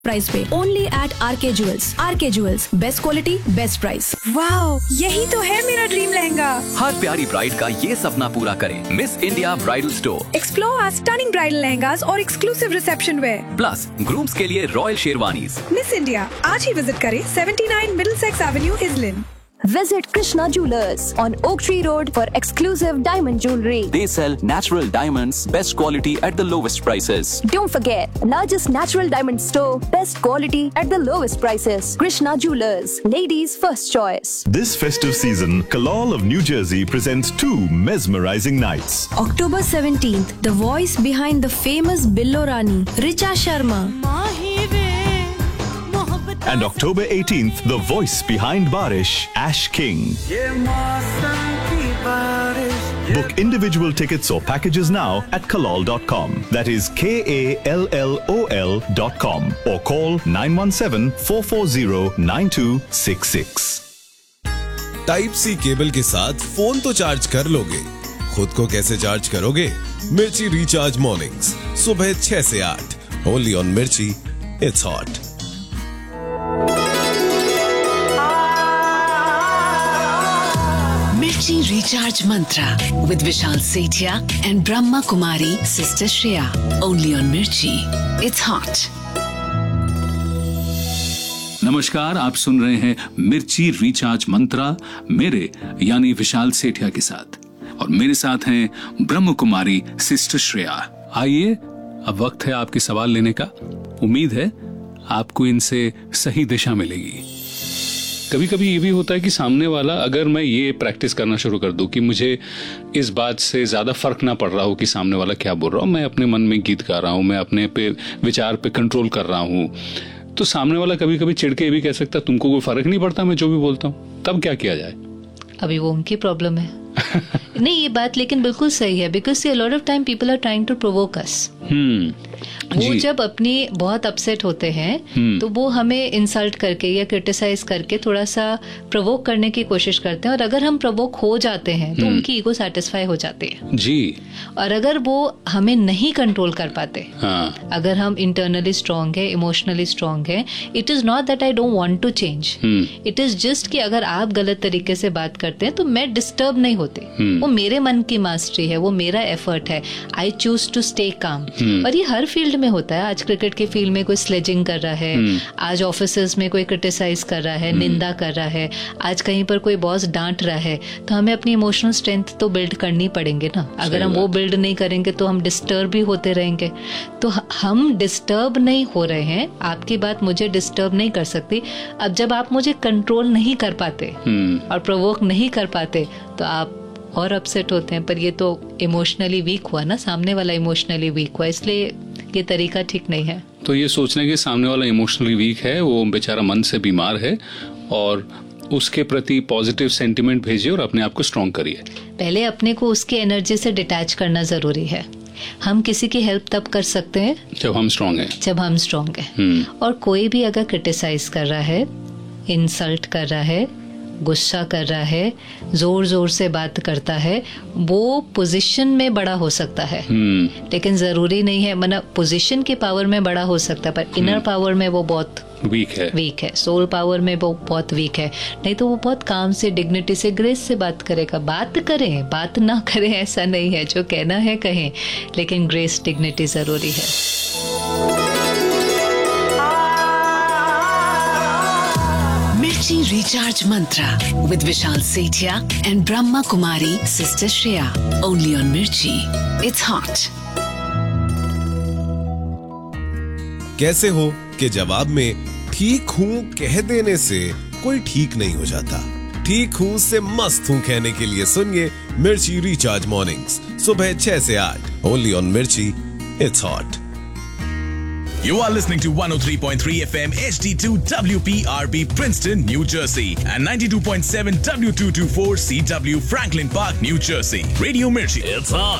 Price पे only eight R K jewels. R K jewels, best quality best price. Wow, यही तो है मेरा ड्रीम लहंगा। हर प्यारी ब्राइड का ये सपना पूरा करें miss India bridal store. Explore our stunning bridal lehengas और exclusive reception where plus grooms के लिए रॉयल शेरवानीज। मिस इंडिया आज ही विजिट करें 79 Middlesex Avenue, इजलिन। Visit Krishna Jewelers on Oak Tree Road for exclusive diamond jewelry. They sell natural diamonds, best quality at the lowest prices. Don't forget, largest natural diamond store, best quality at the lowest prices. Krishna Jewelers, ladies' first choice. This festive season, Kalol of New Jersey presents 2 mesmerizing nights. October 17th, the voice behind the famous Billo Rani, Richa Sharma. And October 18th, the voice behind Barish, Ash King. Book individual tickets or packages now at kalol.com. That is KALLOL.com or call 917-440-9266. Type C cable के साथ phone तो charge कर लोगे, खुद को कैसे charge करोगे? मिर्ची रिचार्ज मॉर्निंग्स सुबह 6 से 8 ओनली ऑन मिर्ची। It's hot. Mirchi Recharge Mantra with Vishal Sethia and Brahma Kumari, Sister Shreya. Only on Mirchi. It's hot. नमस्कार, आप सुन रहे हैं मिर्ची रिचार्ज मंत्रा मेरे यानी विशाल सेठिया के साथ, और मेरे साथ हैं ब्रह्म कुमारी सिस्टर श्रेया। आइए, अब वक्त है आपके सवाल लेने का। उम्मीद है आपको इनसे सही दिशा मिलेगी। कभी कभी ये भी होता है कि सामने वाला, अगर मैं ये प्रैक्टिस करना शुरू कर दूं कि मुझे इस बात से ज्यादा फर्क ना पड़ रहा हो कि सामने वाला क्या बोल रहा हो, मैं अपने मन में गीत गा रहा हूं, मैं अपने पे विचार पे कंट्रोल कर रहा हूं, तो सामने वाला कभी कभी चिढ़के ये भी कह सकता तुमको कोई फर्क नहीं पड़ता मैं जो भी बोलता हूं। तब क्या किया जाए? अभी वो उनकी प्रॉब्लम है। नहीं, ये बात लेकिन बिल्कुल सही है, because a lot of time people are trying to provoke अस। वो जब अपनी बहुत अपसेट होते हैं तो वो हमें इंसल्ट करके या क्रिटिसाइज करके थोड़ा सा प्रोवोक करने की कोशिश करते हैं, और अगर हम प्रोवोक हो जाते हैं तो उनकी ईगो सेटिस्फाई हो जाती है जी। और अगर वो हमें नहीं कंट्रोल कर पाते, अगर हम इंटरनली स्ट्रांग है, इमोशनली स्ट्रांग है, it is not that I don't want to change, it is just कि अगर आप गलत तरीके से बात करते हैं तो मैं डिस्टर्ब नहीं होती। वो मेरे मन की मास्टरी है, वो मेरा एफर्ट है, I choose to stay calm. और ये हर फील्ड में होता है। आज क्रिकेट के फील्ड में कोई स्लेजिंग कर रहा है, आज ऑफिस में कोई क्रिटिसाइज कर रहा है, निंदा कर रहा है, आज कहीं पर कोई बॉस डांट रहा है, तो हमें अपनी इमोशनल स्ट्रेंथ तो बिल्ड करनी पड़ेंगे ना। अगर हम वो बिल्ड नहीं करेंगे तो हम डिस्टर्ब भी होते रहेंगे। तो हम डिस्टर्ब नहीं हो रहे हैं, आपकी बात मुझे डिस्टर्ब नहीं कर सकती। अब जब आप मुझे कंट्रोल नहीं कर पाते और प्रोवोक नहीं कर पाते तो आप और अपसेट होते हैं। पर ये तो इमोशनली वीक हुआ ना, सामने वाला इमोशनली वीक हुआ, इसलिए ये तरीका ठीक नहीं है। तो ये सोचने कि सामने वाला इमोशनली वीक है, वो बेचारा मन से बीमार है, और उसके प्रति पॉजिटिव सेंटिमेंट भेजिए और अपने आप को स्ट्रॉन्ग करिए। पहले अपने को उसकी एनर्जी से डिटैच करना जरूरी है। हम किसी की हेल्प तब कर सकते हैं जब हम स्ट्रॉन्ग हैं। और कोई भी अगर क्रिटिसाइज कर रहा है, इंसल्ट कर रहा है, गुस्सा कर रहा है, जोर जोर से बात करता है, वो पोजीशन में बड़ा हो सकता है, लेकिन जरूरी नहीं है। मतलब पोजीशन की पावर में बड़ा हो सकता है, पर इनर पावर में वो बहुत वीक है। सोल पावर में वो बहुत वीक है। नहीं तो वो बहुत काम से, डिग्निटी से, ग्रेस से बात करेगा। बात करें, बात ना करें ऐसा नहीं है, जो कहना है कहें, लेकिन ग्रेस, डिग्निटी जरूरी है। Mirchi Recharge Mantra with Vishal Sethia and Brahma Kumari, Sister Shreya. Only on Mirchi. It's hot. कैसे हो कि जवाब में ठीक हूँ कह देने से कोई ठीक नहीं हो जाता। ठीक हूँ से मस्त हूँ कहने के लिए सुनिए मिर्ची रिचार्ज मॉर्निंग्स सुबह 6 से 8 ओनली ऑन मिर्ची। It's hot. You are listening to 103.3 FM HD2 WPRB Princeton, New Jersey and 92.7 W224 CW Franklin Park, New Jersey. Radio Mirchi. It's hot.